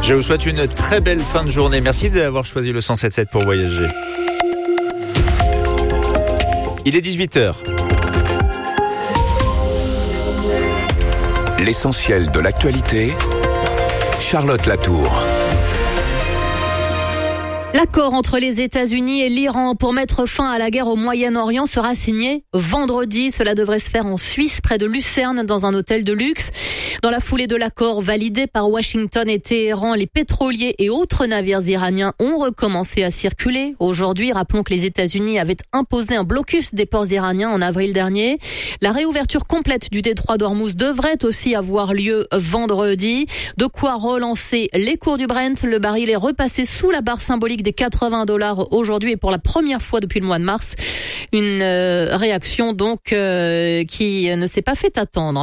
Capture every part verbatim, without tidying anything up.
Je vous souhaite une très belle fin de journée. Merci d'avoir choisi le cent sept sept pour voyager. Il est dix-huit heures. L'essentiel de l'actualité, Charlotte Latour. L'accord entre les États-Unis et l'Iran pour mettre fin à la guerre au Moyen-Orient sera signé vendredi. Cela devrait se faire en Suisse, près de Lucerne, dans un hôtel de luxe. Dans la foulée de l'accord validé par Washington et Téhéran, les pétroliers et autres navires iraniens ont recommencé à circuler. Aujourd'hui, rappelons que les États-Unis avaient imposé un blocus des ports iraniens en avril dernier. La réouverture complète du détroit d'Ormuz devrait aussi avoir lieu vendredi. De quoi relancer les cours du Brent. Le baril est repassé sous la barre symbolique des quatre-vingts dollars aujourd'hui et pour la première fois depuis le mois de mars. Une euh, réaction donc euh, qui ne s'est pas fait attendre.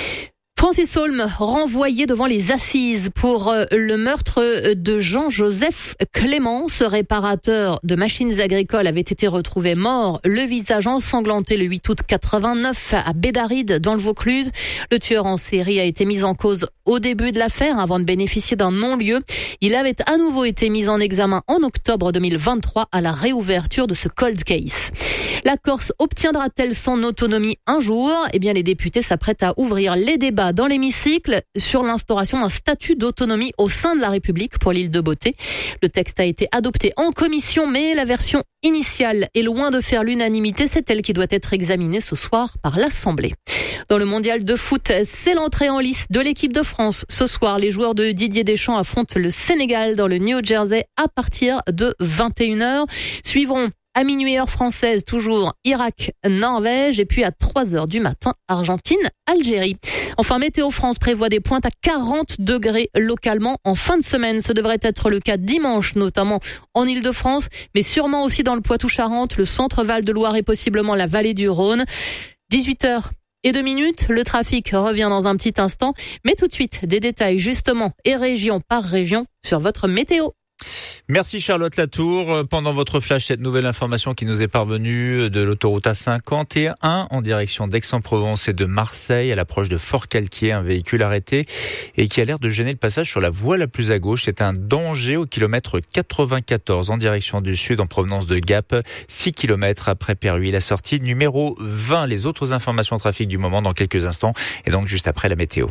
Francis Holm renvoyé devant les assises pour le meurtre de Jean-Joseph Clément. Ce réparateur de machines agricoles avait été retrouvé mort, le visage ensanglanté le huit août quatre-vingt-neuf à Bédaride dans le Vaucluse. Le tueur en série a été mis en cause au début de l'affaire avant de bénéficier d'un non-lieu. Il avait à nouveau été mis en examen en octobre deux mille vingt-trois à la réouverture de ce cold case. La Corse obtiendra-t-elle son autonomie un jour ? Eh bien, les députés s'apprêtent à ouvrir les débats dans l'hémicycle sur l'instauration d'un statut d'autonomie au sein de la République pour l'île de Beauté. Le texte a été adopté en commission, mais la version initiale est loin de faire l'unanimité. C'est elle qui doit être examinée ce soir par l'Assemblée. Dans le mondial de foot, c'est l'entrée en lice de l'équipe de France. Ce soir, les joueurs de Didier Deschamps affrontent le Sénégal dans le New Jersey à partir de vingt et une heures. Suivront à minuit heure française, toujours Irak, Norvège, et puis à trois heures du matin, Argentine, Algérie. Enfin, Météo France prévoit des pointes à quarante degrés localement en fin de semaine. Ce devrait être le cas dimanche, notamment en Île-de-France, mais sûrement aussi dans le Poitou-Charentes, le centre Val-de-Loire et possiblement la vallée du Rhône. dix-huit heures et deux minutes, le trafic revient dans un petit instant, mais tout de suite, des détails justement et région par région sur votre météo. Merci Charlotte Latour. Pendant votre flash, cette nouvelle information qui nous est parvenue de l'autoroute A cinquante et un en direction d'Aix-en-Provence et de Marseille à l'approche de Fort-Calquier, un véhicule arrêté et qui a l'air de gêner le passage sur la voie la plus à gauche. C'est un danger au kilomètre quatre-vingt-quatorze en direction du sud en provenance de Gap, six kilomètres après Perruy. La sortie numéro vingt. Les autres informations trafic du moment dans quelques instants et donc juste après la météo.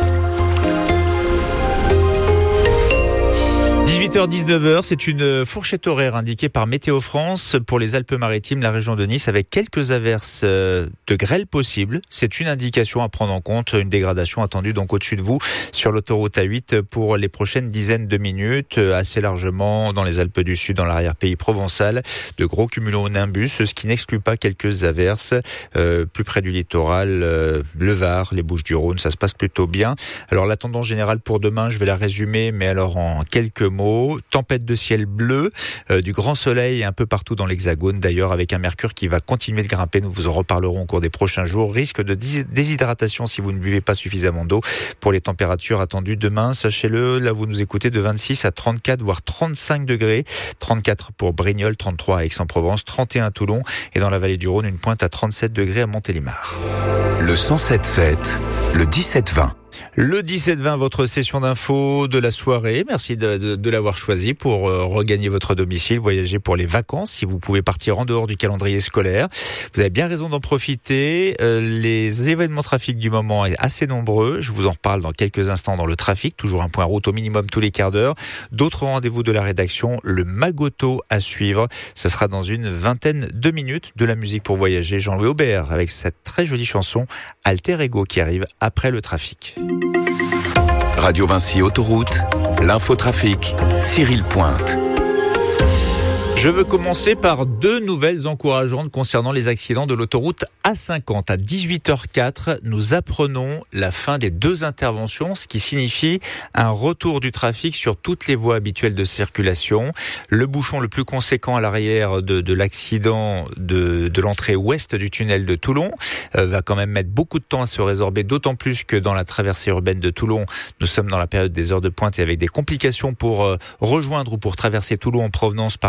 dix-huit heures dix-neuf heures, c'est une fourchette horaire indiquée par Météo France pour les Alpes-Maritimes, la région de Nice, avec quelques averses de grêle possibles. C'est une indication à prendre en compte, une dégradation attendue donc au-dessus de vous sur l'autoroute A huit pour les prochaines dizaines de minutes, assez largement dans les Alpes du Sud, dans l'arrière-pays provençal, de gros cumulonimbus, ce qui n'exclut pas quelques averses euh, plus près du littoral, euh, le Var, les Bouches-du-Rhône, ça se passe plutôt bien. Alors la tendance générale pour demain, je vais la résumer, mais alors en quelques mots. Tempête de ciel bleu, euh, du grand soleil un peu partout dans l'hexagone d'ailleurs, avec un mercure qui va continuer de grimper. Nous vous en reparlerons au cours des prochains jours. Risque de déshydratation si vous ne buvez pas suffisamment d'eau. Pour les températures attendues demain, sachez-le, là vous nous écoutez, de vingt-six à trente-quatre voire trente-cinq degrés. trente-quatre pour Brignoles, trente-trois à Aix-en-Provence, trente et un à Toulon et dans la vallée du Rhône une pointe à trente-sept degrés à Montélimar. Le cent sept sept, le dix-sept vingt. Le dix-sept vingt, votre session d'info de la soirée. Merci de, de, de l'avoir choisi pour euh, regagner votre domicile, voyager pour les vacances, si vous pouvez partir en dehors du calendrier scolaire. Vous avez bien raison d'en profiter. Euh, les événements trafic du moment sont assez nombreux. Je vous en reparle dans quelques instants dans le trafic. Toujours un point route au minimum tous les quarts d'heure. D'autres rendez-vous de la rédaction. Le Magoto à suivre. Ça sera dans une vingtaine de minutes. De la musique pour voyager. Jean-Louis Aubert avec cette très jolie chanson Alter Ego qui arrive après le trafic. Radio Vinci Autoroute, l'infotrafic, Cyril Pointe. Je veux commencer par deux nouvelles encourageantes concernant les accidents de l'autoroute A cinquante. À dix-huit heures quatre, nous apprenons la fin des deux interventions, ce qui signifie un retour du trafic sur toutes les voies habituelles de circulation. Le bouchon le plus conséquent à l'arrière de, de l'accident de, de l'entrée ouest du tunnel de Toulon euh, va quand même mettre beaucoup de temps à se résorber, d'autant plus que dans la traversée urbaine de Toulon, nous sommes dans la période des heures de pointe et avec des complications pour euh, rejoindre ou pour traverser Toulon en provenance, par exemple,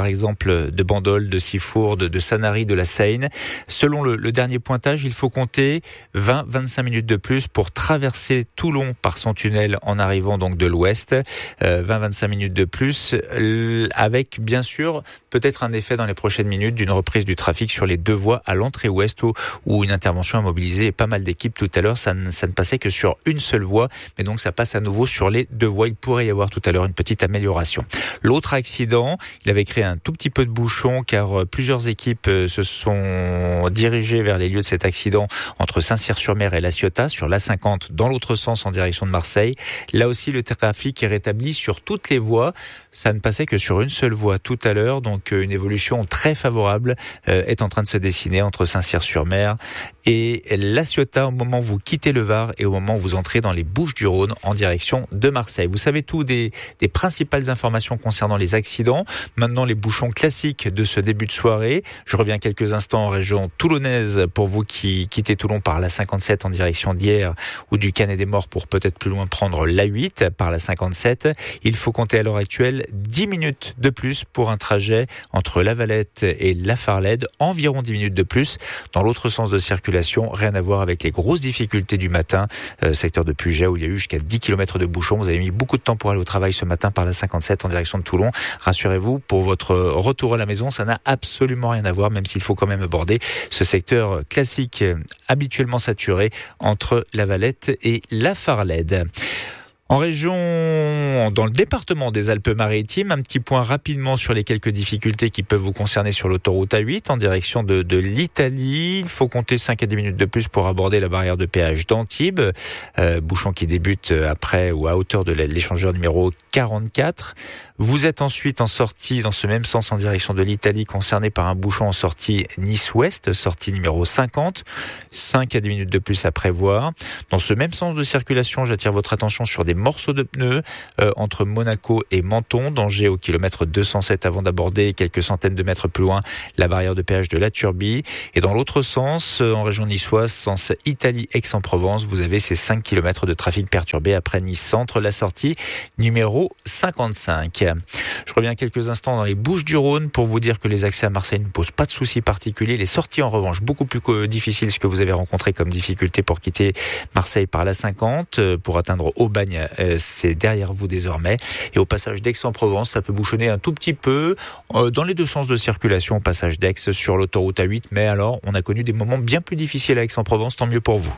Naples, de Bandol, de Sifour, de, de Sanary, de la Seine. Selon le, le dernier pointage, il faut compter vingt à vingt-cinq minutes de plus pour traverser Toulon par son tunnel en arrivant donc de l'ouest. Euh, vingt à vingt-cinq minutes de plus, euh, avec bien sûr peut-être un effet dans les prochaines minutes d'une reprise du trafic sur les deux voies à l'entrée ouest où, où une intervention a mobilisé pas mal d'équipes tout à l'heure. Ça ne, ça ne passait que sur une seule voie, mais donc ça passe à nouveau sur les deux voies. Il pourrait y avoir tout à l'heure une petite amélioration. L'autre accident, il avait créé un tout petit peu de bouchon car plusieurs équipes se sont dirigées vers les lieux de cet accident entre Saint-Cyr-sur-Mer et La Ciotat sur l'A cinquante dans l'autre sens en direction de Marseille. Là aussi, le trafic est rétabli sur toutes les voies. Ça ne passait que sur une seule voie tout à l'heure, donc une évolution très favorable euh, est en train de se dessiner entre Saint-Cyr-sur-Mer et La Ciotat au moment où vous quittez le Var et au moment où vous entrez dans les Bouches-du-Rhône en direction de Marseille. Vous savez tout des, des principales informations concernant les accidents. Maintenant, les bouchons classiques de ce début de soirée. Je reviens quelques instants en région toulonnaise pour vous qui quittez Toulon par la cinquante-sept en direction d'Hyères ou du Canet-des-Morts pour peut-être plus loin prendre l'A huit par la cinquante-sept. Il faut compter à l'heure actuelle dix minutes de plus pour un trajet entre La Valette et La Farlède, environ dix minutes de plus. Dans l'autre sens de circulation, rien à voir avec les grosses difficultés du matin, euh, secteur de Puget où il y a eu jusqu'à dix kilomètres de bouchons. Vous avez mis beaucoup de temps pour aller au travail ce matin par la cinquante-sept en direction de Toulon. Rassurez-vous, pour votre retour à la maison, ça n'a absolument rien à voir, même s'il faut quand même aborder ce secteur classique habituellement saturé entre La Valette et La Farlède. En région, dans le département des Alpes-Maritimes, un petit point rapidement sur les quelques difficultés qui peuvent vous concerner sur l'autoroute A huit en direction de, de l'Italie. Il faut compter cinq à dix minutes de plus pour aborder la barrière de péage d'Antibes. Euh, bouchon qui débute après ou à hauteur de l'échangeur numéro quarante-quatre. Vous êtes ensuite en sortie dans ce même sens en direction de l'Italie, concerné par un bouchon en sortie Nice-Ouest, sortie numéro cinquante. cinq à dix minutes de plus à prévoir. Dans ce même sens de circulation, j'attire votre attention sur des morceaux de pneus euh, entre Monaco et Menton, danger au kilomètre deux cent sept avant d'aborder quelques centaines de mètres plus loin la barrière de péage de la Turbie. Et dans l'autre sens, euh, en région niçoise, sens Italie-Aix-en-Provence, vous avez ces cinq kilomètres de trafic perturbé après Nice-Centre, la sortie numéro cinquante-cinq. Je reviens quelques instants dans les Bouches-du-Rhône pour vous dire que les accès à Marseille ne posent pas de soucis particuliers. Les sorties en revanche beaucoup plus difficiles, ce que vous avez rencontré comme difficulté pour quitter Marseille par la cinquante, pour atteindre Aubagne, c'est derrière vous désormais. Et au passage d'Aix-en-Provence, ça peut bouchonner un tout petit peu dans les deux sens de circulation au passage d'Aix sur l'autoroute A huit. Mais alors, on a connu des moments bien plus difficiles à Aix-en-Provence, tant mieux pour vous.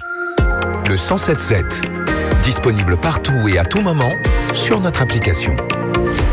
Le cent sept sept, disponible partout et à tout moment sur notre application.